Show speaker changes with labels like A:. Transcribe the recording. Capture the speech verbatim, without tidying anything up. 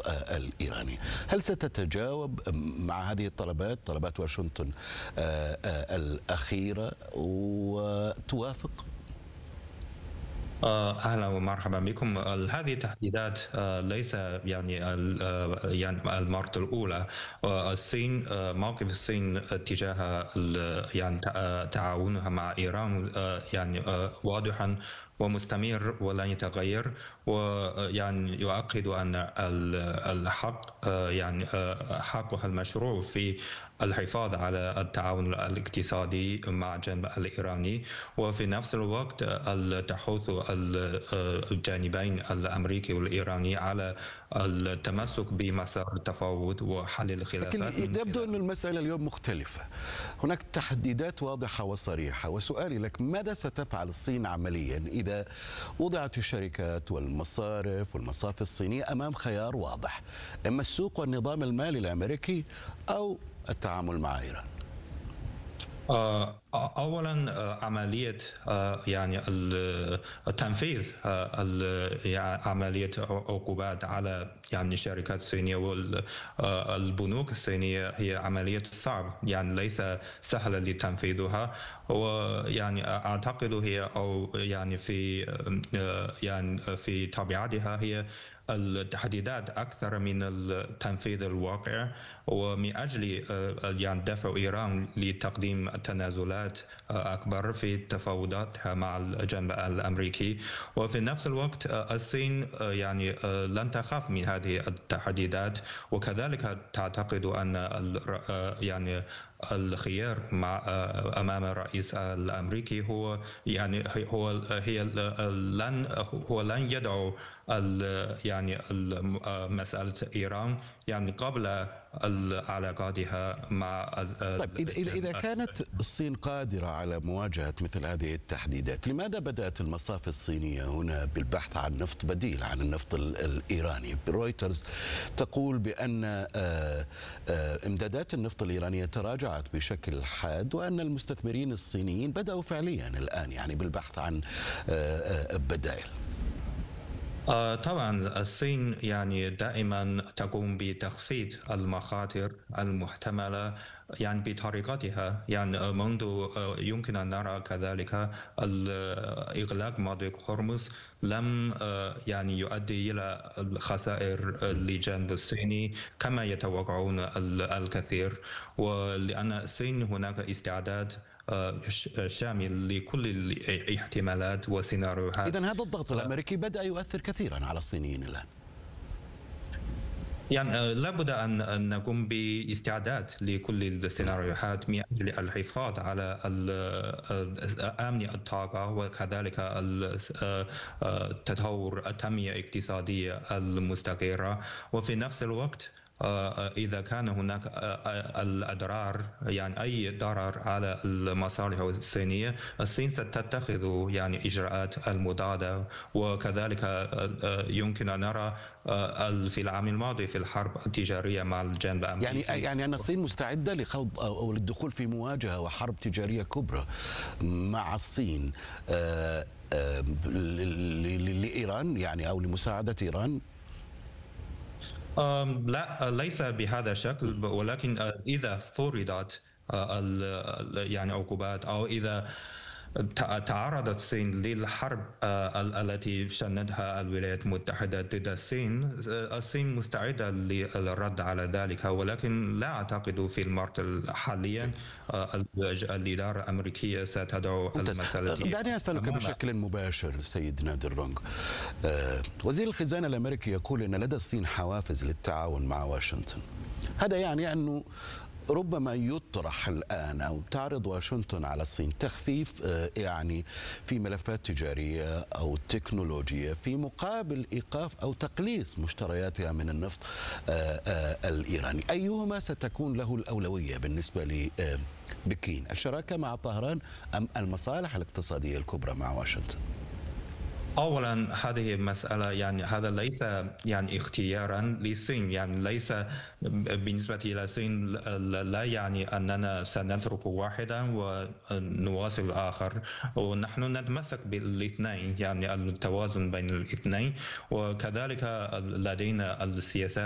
A: آه، الإيراني. هل ستتجاوب مع هذه الطلبات، طلبات واشنطن آه، آه، الأخيرة، وتوافق؟
B: آه، أهلا ومرحبا بكم. آه، هذه التحديدات آه، ليس يعني ال- آه، يعني المرة الأولى. آه، الصين، آه، موقف الصين تجاه ال- يعني تع- آه، تعاونها مع إيران آه، يعني آه، واضحا ومستمر ولن يتغير، ويعني يؤكد أن ال- الحق آه، يعني آه، حقها المشروع في الحفاظ على التعاون الاقتصادي مع الجانب الإيراني، وفي نفس الوقت تحث الجانبين الأمريكي والإيراني على التمسك بمسار التفاوض وحل
A: لكن
B: الخلافات من
A: يبدو
B: خلال.
A: أن المسألة اليوم مختلفة. هناك تحديدات واضحة وصريحة، وسؤالي لك: ماذا ستفعل الصين عمليا إذا وضعت الشركات والمصارف والمصافي الصينية أمام خيار واضح، إما السوق والنظام المالي الأمريكي أو التعامل مع إيران؟
B: آه، أولا آه، عملية آه، يعني ال- التنفيذ آه، ال- يعني عملية عقوبات على يعني الشركات الصينية والبنوك الصينية هي عملية صعب، يعني ليس سهلة لتنفيذها. ويعني أعتقد هي أو يعني في آه، يعني في طبيعتها هي التحديدات أكثر من التنفيذ الواقع، ومن أجل آه، يعني دفع إيران لتقديم تنازلات آه، أكبر في تفاوضاتها مع الجانب الأمريكي. وفي نفس الوقت آه، الصين آه، يعني آه، لن تخاف من هذه التحديات، وكذلك تعتقد أن ال- آه، يعني الخيار مع آه، امام الرئيس الامريكي هو يعني هو هي لن هو لن يدعو ال- يعني ال- آه، مسألة إيران يعني قبل علاقاتها مع
A: طيب، إذا إذا إذا
B: الجانب.
A: كانت الصين قادرة على مواجهة مثل هذه التحديدات، لماذا بدأت المصافي الصينية هنا بالبحث عن نفط بديل عن النفط ال- الإيراني؟ رويترز تقول بأن آه، آه، إمدادات النفط الإيرانية تراجعت بشكل حاد، وأن المستثمرين الصينيين بدأوا فعليا الآن يعني بالبحث عن آه، آه، بدائل.
B: آه، طبعا الصين يعني دائما تقوم بتخفيض المخاطر المحتملة يعني بطريقتها، يعني منذ آه، يمكن أن نرى كذلك ال- إغلاق مضيق هرمز لم آه، يعني يؤدي إلى الخسائر للجانب الصيني كما يتوقعون ال- الكثير، ولأن الصين هناك استعداد آه، ش- شامل لكل الاحتمالات والسيناريوهات.
A: إذا هذا الضغط الأمريكي بدأ يؤثر كثيرا على الصينيين الآن.
B: يعني آه، لابد أن أن نقوم باستعداد لكل السيناريوهات من أجل الحفاظ على ال- آه، أمن الطاقة، وكذلك ال- آه، آه، تطور التنمية الاقتصادية المستقرة. وفي نفس الوقت آه، إذا كان هناك آه، آه، الأضرار، يعني أي ضرر على المصالح الصينية، الصين ستتخذ يعني إجراءات المضادة. وكذلك آه، آه، يمكن أن نرى آه، في العام الماضي في الحرب التجارية مع الجانب
A: يعني
B: الأمريكي.
A: يعني أن الصين مستعدة لخوض أو للدخول في مواجهة وحرب تجارية كبرى مع الصين آه، آه، ل- ل- لإيران، يعني أو لمساعدة إيران.
B: أم، لا، ليس بهذا الشكل، ولكن آه، إذا فرضت آه، ال- ال- يعني عقوبات، أو إذا تع- تعرضت الصين للحرب آه، ال- التي شنتها الولايات المتحدة ضد الصين، آه، الصين مستعدة للرد على ذلك، ولكن لا أعتقد في المرة حاليا آه، ال- الإدارة الأمريكية ستدعو
A: ممتاز.
B: المسألة
A: دعني أسألك
B: أمام.
A: بشكل مباشر سيد نادر رونغ. آه، وزير الخزانة الأمريكي يقول أن لدى الصين حوافز للتعاون مع واشنطن. هذا يعني أنه ربما يطرح الآن أو تعرض واشنطن على الصين تخفيف آه، يعني في ملفات تجارية أو تكنولوجية في مقابل إيقاف أو تقليص مشترياتها من النفط آه، آه، الإيراني. أيهما ستكون له الأولوية بالنسبة لبكين؟ الشراكة مع طهران أم المصالح الاقتصادية الكبرى مع واشنطن؟
B: أولا هذه مسألة، يعني هذا ليس يعني اختيارا للصين، يعني ليس بالنسبة إلى الصين لا يعني أننا سنترك واحدا ونواصل الآخر، ونحن نتمسك بالاثنين، يعني التوازن بين الاثنين. وكذلك لدينا السياسات